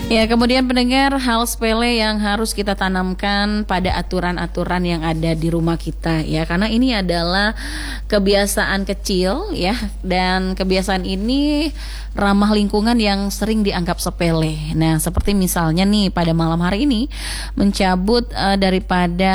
Ya, kemudian pendengar, hal sepele yang harus kita tanamkan pada aturan-aturan yang ada di rumah kita ya, karena ini adalah kebiasaan kecil ya, dan kebiasaan ini ramah lingkungan yang sering dianggap sepele. Nah, seperti misalnya nih pada malam hari ini mencabut daripada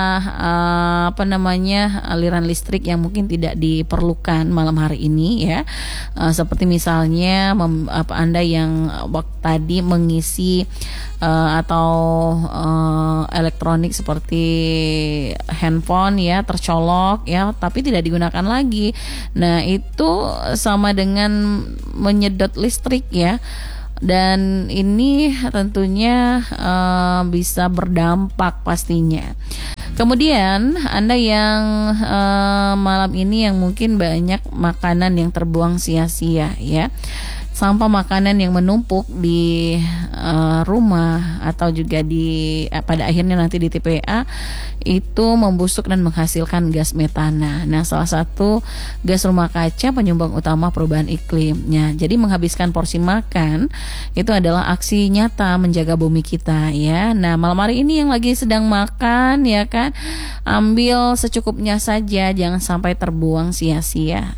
aliran listrik yang mungkin tidak diperlukan malam hari ini ya. Seperti misalnya Anda yang waktu tadi mengisi atau elektronik seperti handphone ya tercolok ya, tapi tidak digunakan lagi. Nah, itu sama dengan menyedot listrik ya. Dan ini tentunya bisa berdampak pastinya. Kemudian Anda yang malam ini yang mungkin banyak makanan yang terbuang sia-sia ya, sampah makanan yang menumpuk di rumah atau juga pada akhirnya nanti di TPA itu membusuk dan menghasilkan gas metana. Nah, salah satu gas rumah kaca penyumbang utama perubahan iklimnya. Jadi menghabiskan porsi makan itu adalah aksi nyata menjaga bumi kita ya. Nah, malam hari ini yang lagi sedang makan ya kan, ambil secukupnya saja, jangan sampai terbuang sia-sia.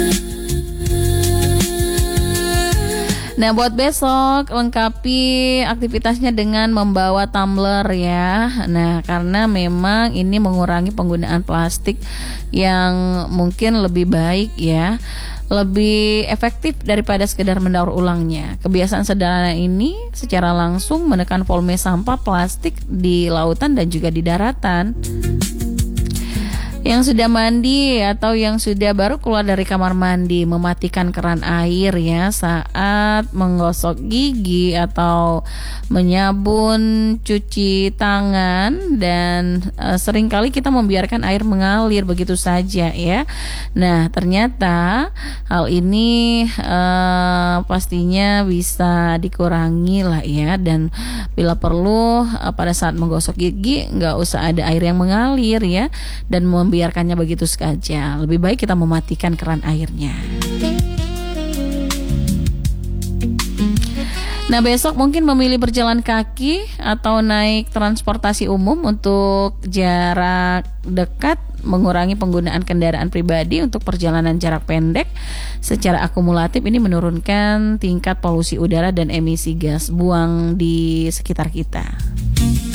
Nah, buat besok lengkapi aktivitasnya dengan membawa tumbler ya. Nah, karena memang ini mengurangi penggunaan plastik yang mungkin lebih baik ya, lebih efektif daripada sekedar mendaur ulangnya. Kebiasaan sederhana ini secara langsung menekan volume sampah plastik di lautan dan juga di daratan. Yang sudah mandi atau yang sudah baru keluar dari kamar mandi, mematikan keran air ya saat menggosok gigi atau menyabun, cuci tangan, dan seringkali kita membiarkan air mengalir begitu saja ya. Nah, ternyata hal ini pastinya bisa dikurangi lah ya, dan bila perlu pada saat menggosok gigi nggak usah ada air yang mengalir ya, dan membiarkannya begitu saja. Lebih baik kita mematikan keran airnya. Nah, besok mungkin memilih berjalan kaki atau naik transportasi umum untuk jarak dekat, mengurangi penggunaan kendaraan pribadi untuk perjalanan jarak pendek. Secara akumulatif ini menurunkan tingkat polusi udara dan emisi gas buang di sekitar kita.